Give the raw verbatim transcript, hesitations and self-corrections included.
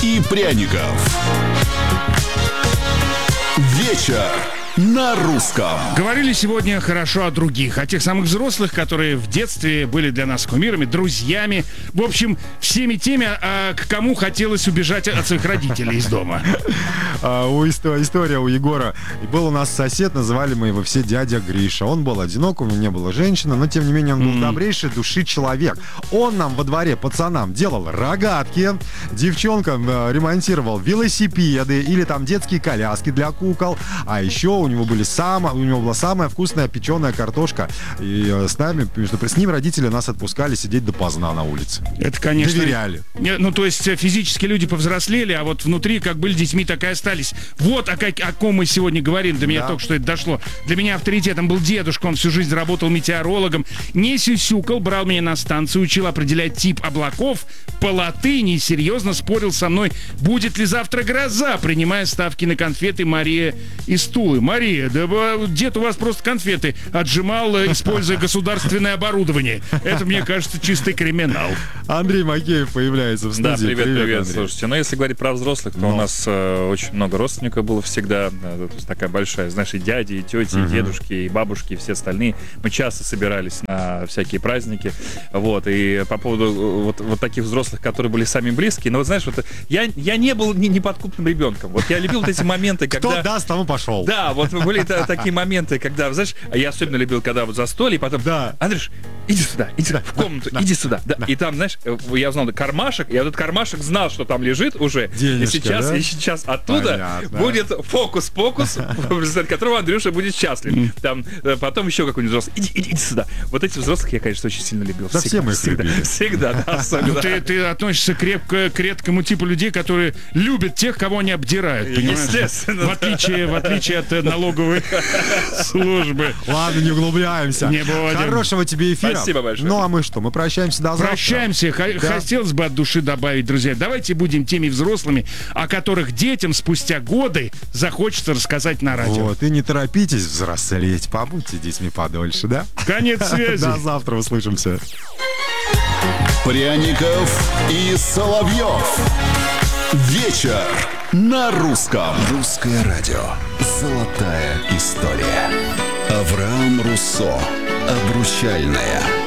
и пряников. Вечер на русском. Говорили сегодня хорошо о других, о тех самых взрослых, которые в детстве были для нас кумирами, друзьями. В общем, всеми теми, а к кому хотелось убежать от своих родителей из дома. А, у история, история у Егора. И был у нас сосед, называли мы его все дядя Гриша. Он был одинок, у него не было женщины, но тем не менее он был mm. добрейший души человек. Он нам во дворе пацанам делал рогатки, девчонкам э, ремонтировал велосипеды или там детские коляски для кукол. А еще у него были самая, у него была самая вкусная печеная картошка. И э, с нами, между прочим, с ним родители нас отпускали сидеть допоздна на улице. Это, конечно... Доверяли. Ну, то есть физически люди повзрослели, а вот внутри, как были детьми, так и остались. Вот о, как, о ком мы сегодня говорим. До меня да. только что это дошло. Для меня авторитетом был дедушка. Он всю жизнь работал метеорологом. Не сюсюкал, брал меня на станцию, учил определять тип облаков по латыни и серьезно спорил со мной, будет ли завтра гроза, принимая ставки на конфеты Мария из Тулы. Мария, да дед у вас просто конфеты отжимал, используя государственное оборудование. Это, мне кажется, чистый криминал. Андрей Макеев появляется в студии. Да, привет, привет, привет. Андрей. Слушайте, ну если говорить про взрослых, то Но. у нас э, очень много родственников было всегда. То есть такая большая, знаешь, и дяди, и тети, uh-huh. и дедушки, и бабушки, и все остальные. Мы часто собирались на всякие праздники. Вот, и по поводу вот, вот таких взрослых, которые были сами близкие. Но вот знаешь, вот я, я не был ни, неподкупным ребенком. Вот я любил вот эти моменты, когда... Кто даст, тому пошел. Да, вот были такие моменты, когда, знаешь, я особенно любил, когда вот застолье, и потом, да. Андрюш, иди сюда, иди сюда, в комнату, да, иди сюда. Да. Да. И там, знаешь, я узнал кармашек, я этот кармашек знал, что там лежит уже. Денежки, и сейчас, да? и сейчас оттуда Понятно. будет фокус-покус, в результате которого Андрюша будет счастлив. Там потом еще какой-нибудь взрослый. Иди, иди, иди сюда. Вот этих взрослых я, конечно, очень сильно любил. Да все мы их всегда, любили. Всегда, да, особенно. Ну, ты, ты относишься крепко к редкому типу людей, которые любят тех, кого они обдирают, понимаешь? Естественно. В отличие, в отличие от налоговой службы. Ладно, не углубляемся. Не будем. Хорошего тебе эфира. Спасибо большое. Ну а мы что, мы прощаемся до завтра. Прощаемся. Да. Хотелось бы от души добавить, друзья. Давайте будем теми взрослыми, о которых детям спустя годы захочется рассказать на радио. Вот, и не торопитесь взрослеть. Побудьте детьми подольше, да? Конец связи. До завтра услышимся. Пряников и Соловьев. Вечер на русском. Русское радио. Золотая история. Авраам Руссо. Обручальная.